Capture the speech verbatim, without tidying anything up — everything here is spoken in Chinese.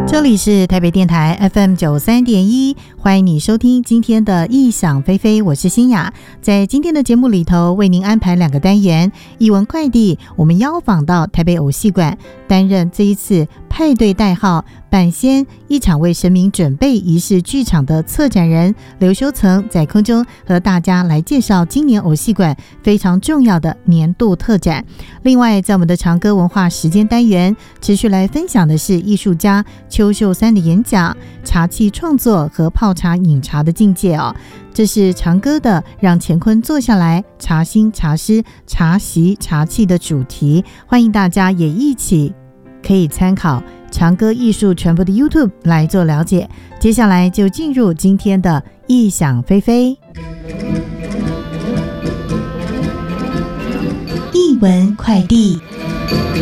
这里是台北电台 F M 九十三点一，欢迎你收听今天的异想飞飞，我是欣雅。在今天的节目里头，为您安排两个单元，艺文快递，我们邀访到台北偶戏馆，担任这一次派对代号版仙一场为神明准备仪式剧场的策展人刘修曾，在空中和大家来介绍今年偶戏馆非常重要的年度特展。另外，在我们的长歌文化时间单元，持续来分享的是艺术家邱秀山的演讲，茶器创作和泡茶饮茶的境界哦。这是长歌的让乾坤坐下来，茶心茶师茶席茶器的主题，欢迎大家也一起可以参考长歌艺术传播的 YouTube 来做了解。接下来就进入今天的异想飞飞，艺文快递。